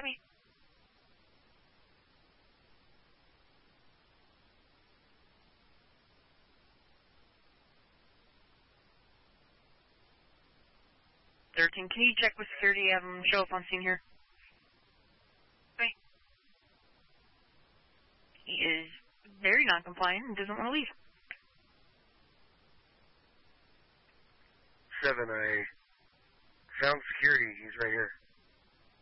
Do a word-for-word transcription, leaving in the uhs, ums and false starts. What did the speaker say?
Copy. thirteen, can you check with security, have him show up on scene here? Okay. He is very non-compliant and doesn't want to leave. Seven, I found security. He's right here.